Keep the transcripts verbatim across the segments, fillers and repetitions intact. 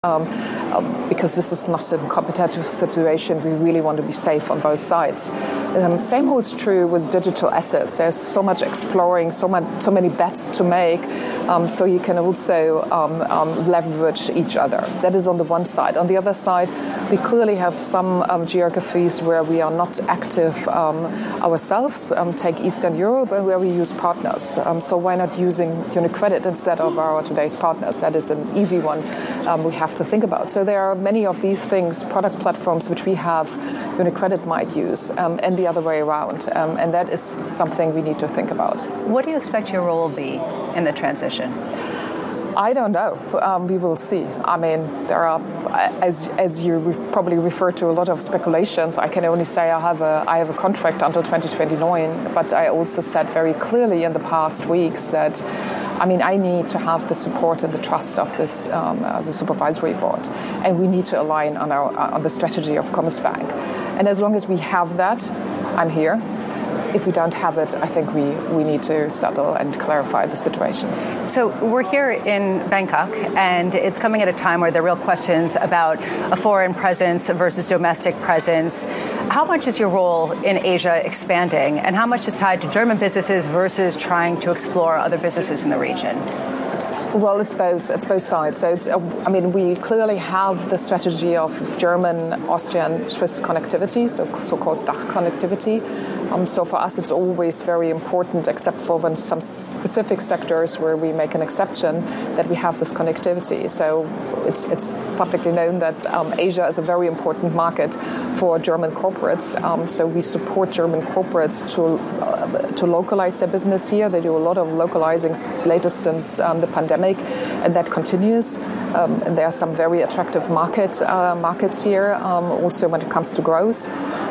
Um, um, because this is not a competitive situation. We really want to be safe on both sides. Um, same holds true with digital assets. There's so much exploring, so much, so many bets to make, um, so you can also um, um, leverage each other. That is on the one side. On the other side, we clearly have some um, geographies where we are not active um, ourselves. Um, take Eastern Europe, and where we use partners. Um, so why not using UniCredit instead of our today's partners? That is an easy one um, we have to think about. So there are many of these things, product platforms, which we have, UniCredit might use, um, and the other way around. Um, and that is something we need to think about. What do you expect your role will be in the transition? I don't know. Um, we will see. I mean, there are, as as you probably refer to, a lot of speculations. I can only say I have a I have a contract until twenty twenty-nine, but I also said very clearly in the past weeks that, I mean, I need to have the support and the trust of this um, uh, the supervisory board, and we need to align on our uh, on the strategy of Commerzbank. And as long as we have that, I'm here. If we don't have it, I think we, we need to settle and clarify the situation. So we're here in Bangkok, and it's coming at a time where there are real questions about a foreign presence versus domestic presence. How much is your role in Asia expanding, and how much is tied to German businesses versus trying to explore other businesses in the region? Well, it's both. It's both sides. So, it's, uh, I mean, we clearly have the strategy of German, Austrian, Swiss connectivity, so so-called D A C H connectivity. Um, so for us, it's always very important, except for when some specific sectors where we make an exception, that we have this connectivity. So it's it's publicly known that um, Asia is a very important market for German corporates. Um, so we support German corporates to uh, to localize their business here. They do a lot of localizing, latest since um, the pandemic, and that continues. Um, and there are some very attractive market uh, markets here, um, also when it comes to growth.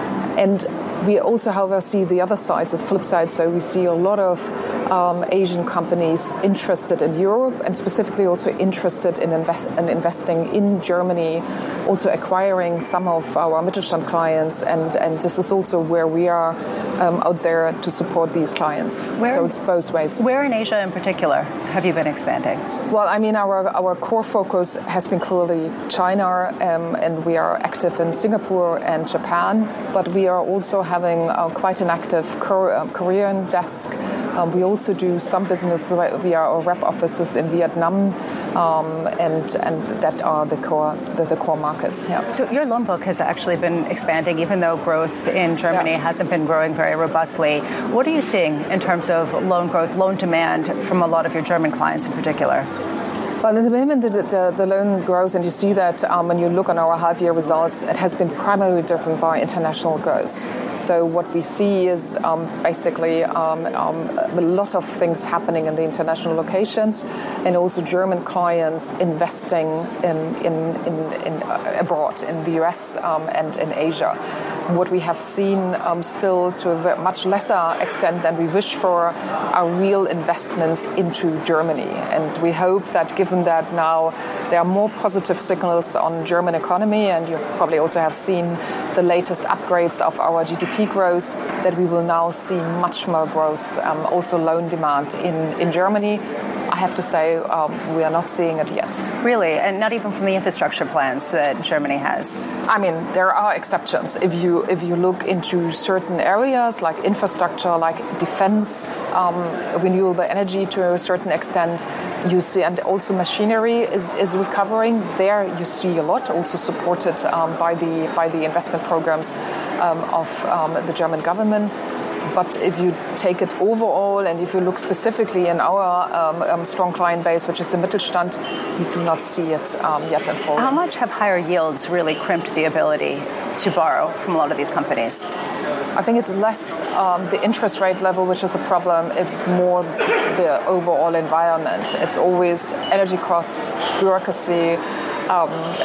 And we also, however, see the other side, the flip side. So we see a lot of um, Asian companies interested in Europe, and specifically also interested in, invest- in investing in Germany, also acquiring some of our Mittelstand clients. And, and this is also where we are um, out there to support these clients. Where, so it's both ways. Where in Asia in particular have you been expanding? Well, I mean, our our core focus has been clearly China, um, and we are active in Singapore and Japan, but we are also having uh, quite an active Cor- uh, Korean desk. Um, we also do some business via our rep offices in Vietnam, um, and and that are the core the, the core markets. Yeah. So your loan book has actually been expanding, even though growth in Germany yeah. hasn't been growing very robustly. What are you seeing in terms of loan growth, loan demand from a lot of your German clients in particular? Well, at the moment, the, the, the loan grows, and you see that um, when you look on our half-year results, it has been primarily driven by international growth. So what we see is um, basically um, um, a lot of things happening in the international locations, and also German clients investing in, in, in, in uh, abroad, in the U S um, and in Asia. What we have seen um, still to a much lesser extent than we wish for are real investments into Germany. And we hope that given that now there are more positive signals on German economy, and you probably also have seen the latest upgrades of our G D P growth, that we will now see much more growth, um, also loan demand in, in Germany. I have to say um, we are not seeing it yet. Really? And not even from the infrastructure plans that Germany has? I mean, there are exceptions. If you if you look into certain areas like infrastructure, like defense, um, renewable energy to a certain extent, you see, and also machinery is, is recovering. There you see a lot, also supported um, by the by the investment programs um, of um, the German government. But if you take it overall, and if you look specifically in our um, um, strong client base, which is the Mittelstand, you do not see it um, yet unfolding. How much have higher yields really crimped the ability to borrow from a lot of these companies? I think it's less um, the interest rate level, which is a problem. It's more the overall environment. It's always energy cost, bureaucracy, um,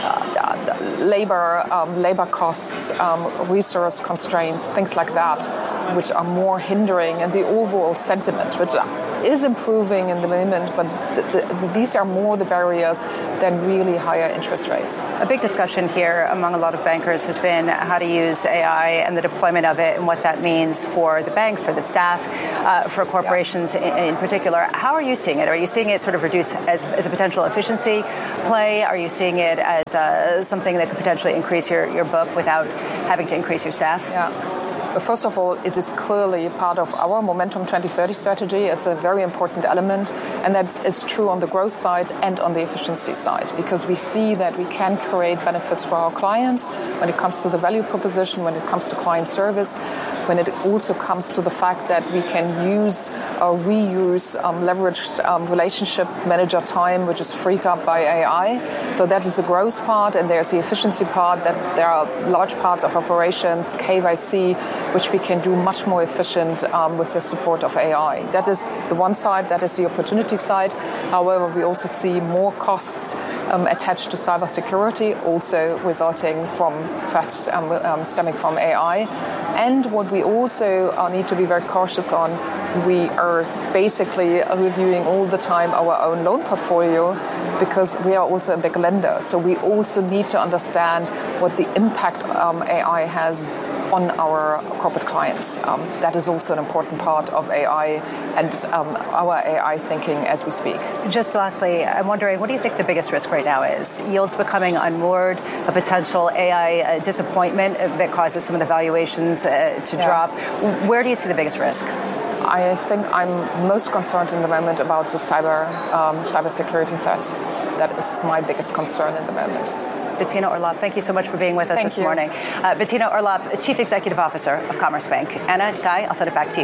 uh, labor, um, labor costs, um, resource constraints, things like that, which are more hindering, and the overall sentiment, which is improving in the moment, but the, the, these are more the barriers than really higher interest rates. A big discussion here among a lot of bankers has been how to use A I and the deployment of it and what that means for the bank, for the staff, uh, for corporations yeah. in, in particular. How are you seeing it? Are you seeing it sort of reduce as, as a potential efficiency play? Are you seeing it as uh, something that could potentially increase your, your book without having to increase your staff? Yeah. First of all, it is clearly part of our Momentum twenty thirty strategy. It's a very important element, and that it's true on the growth side and on the efficiency side, because we see that we can create benefits for our clients when it comes to the value proposition, when it comes to client service, when it also comes to the fact that we can use or reuse um, leveraged um, relationship manager time, which is freed up by A I. So that is the growth part, and there's the efficiency part, that there are large parts of operations, K Y C, which we can do much more efficient um, with the support of A I. That is the one side, that is the opportunity side. However, we also see more costs um, attached to cybersecurity, also resulting from threats um, um, stemming from A I. And what we also uh, need to be very cautious on, we are basically reviewing all the time our own loan portfolio, because we are also a big lender. So we also need to understand what the impact um, A I has on our corporate clients. Um, that is also an important part of A I and um, our A I thinking as we speak. Just lastly, I'm wondering, what do you think the biggest risk right now is? Yields becoming unmoored, a potential A I uh, disappointment that causes some of the valuations uh, to yeah. drop. Where do you see the biggest risk? I think I'm most concerned in the moment about the cyber um, cybersecurity threats. That is my biggest concern in the moment. Bettina Orlopp, thank you so much for being with us thank this you. morning. Uh, Bettina Orlopp, Chief Executive Officer of Commerce Bank. Anna, Guy, I'll send it back to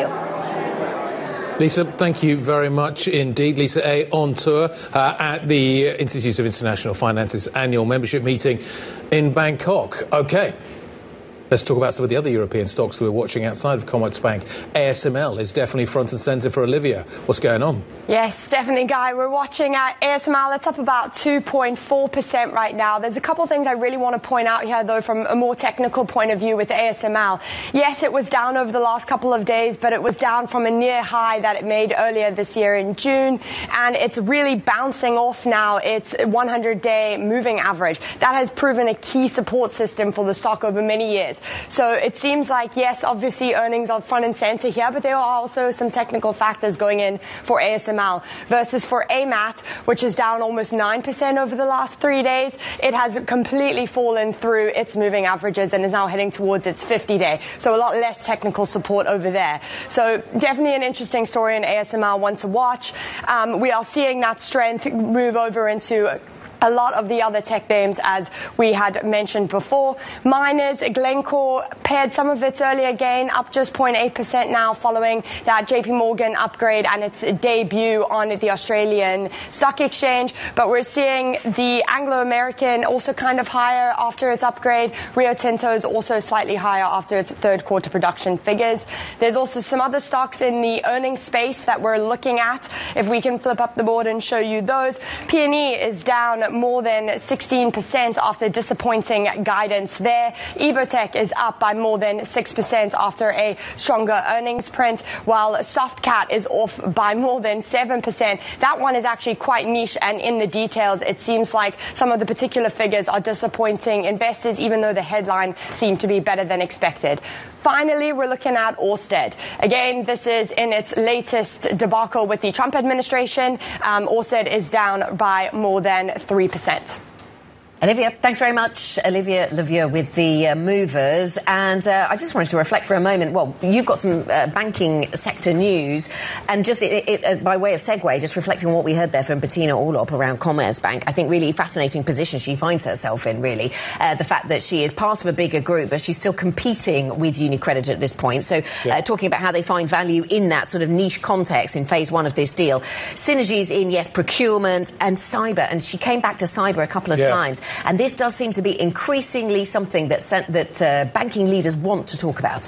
you. Lisa, thank you very much indeed. Lisa A. on tour uh, at the Institute of International Finance's annual membership meeting in Bangkok. OK. Let's talk about some of the other European stocks that we're watching outside of Commerzbank. A S M L is definitely front and centre for Olivia. What's going on? Yes, definitely, Guy. We're watching at A S M L. It's up about two point four percent right now. There's a couple of things I really want to point out here, though, from a more technical point of view with A S M L. Yes, it was down over the last couple of days, but it was down from a near high that it made earlier this year in June. And it's really bouncing off now its one hundred day moving average. That has proven a key support system for the stock over many years. So it seems like, yes, obviously earnings are front and center here, but there are also some technical factors going in for A S M L versus for A M A T, which is down almost nine percent over the last three days. It has completely fallen through its moving averages and is now heading towards its fifty day. So a lot less technical support over there. So definitely an interesting story in A S M L, one to watch. Um, we are seeing that strength move over into a lot of the other tech names, as we had mentioned before. Miners, Glencore paired some of its earlier gain, up just zero point eight percent now following that J P Morgan upgrade and its debut on the Australian Stock Exchange. But we're seeing the Anglo-American also kind of higher after its upgrade. Rio Tinto is also slightly higher after its third quarter production figures. There's also some other stocks in the earnings space that we're looking at. If we can flip up the board and show you those. P and E is down more than sixteen percent after disappointing guidance there. Evotech is up by more than six percent after a stronger earnings print, while Softcat is off by more than seven percent. That one is actually quite niche, and in the details, it seems like some of the particular figures are disappointing investors, even though the headline seemed to be better than expected. Finally, we're looking at Ørsted. Again, this is in its latest debacle with the Trump administration. Um, Ørsted is down by more than three percent. Olivia, thanks very much. Olivia Levieux with the uh, movers. And uh, I just wanted to reflect for a moment. Well, you've got some uh, banking sector news. And just it, it, uh, by way of segue, just reflecting on what we heard there from Bettina Orlopp around Commerzbank, I think really fascinating position she finds herself in, really. Uh, the fact that she is part of a bigger group, but she's still competing with UniCredit at this point. So yeah. uh, talking about how they find value in that sort of niche context in phase one of this deal. Synergies in, yes, procurement and cyber. And she came back to cyber a couple of yeah. times. And this does seem to be increasingly something that that uh, banking leaders want to talk about.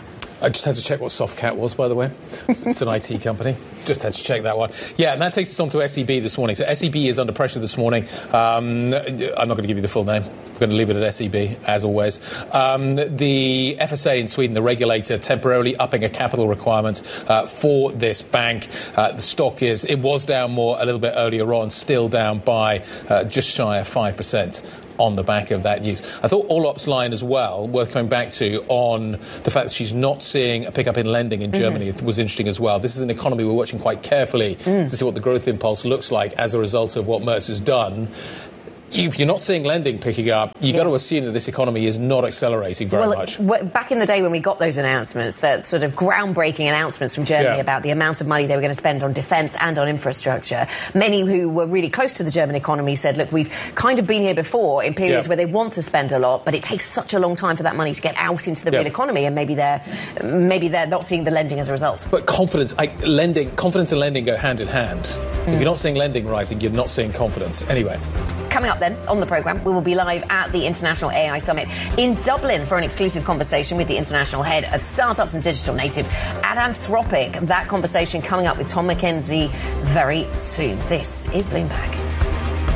I just had to check what Softcat was, by the way. It's an I T company. Just had to check that one. Yeah, and that takes us on to S E B this morning. So S E B is under pressure this morning. Um, I'm not going to give you the full name. We're going to leave it at S E B, as always. Um, the F S A in Sweden, the regulator, temporarily upping a capital requirement uh, for this bank. Uh, the stock is, it was down more a little bit earlier on, still down by uh, just shy of five percent. On the back of that news. I thought Orlop's line as well, worth coming back to, on the fact that she's not seeing a pickup in lending in Germany, mm-hmm. was interesting as well. This is an economy we're watching quite carefully mm. to see what the growth impulse looks like as a result of what Merz has done. If you're not seeing lending picking up, you've yeah. got to assume that this economy is not accelerating very well, much. W- back in the day when we got those announcements, that sort of groundbreaking announcements from Germany yeah. about the amount of money they were going to spend on defence and on infrastructure, many who were really close to the German economy said, look, we've kind of been here before in periods yeah. where they want to spend a lot, but it takes such a long time for that money to get out into the yeah. real economy, and maybe they're maybe they're not seeing the lending as a result. But confidence, I, lending, confidence and lending go hand in hand. Mm. If you're not seeing lending rising, you're not seeing confidence. Anyway. Coming up then on the programme, we will be live at the International A I Summit in Dublin for an exclusive conversation with the International Head of Startups and Digital Native at Anthropic. That conversation coming up with Tom McKenzie very soon. This is Bloomberg.